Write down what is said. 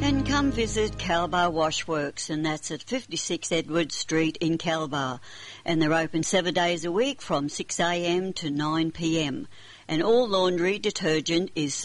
And come visit Calbar Washworks, and that's at 56 Edward Street in Calbar. And they're open 7 days a week from 6 a.m. to 9 p.m. And all laundry detergent is